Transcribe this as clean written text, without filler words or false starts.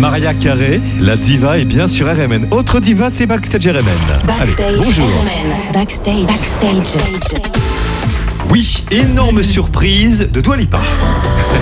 Mariah Carey, la diva est bien sur RMN. Autre diva, c'est Backstage RMN. Backstage Allez, bonjour. RMN. Backstage. Oui, énorme surprise de Dua Lipa.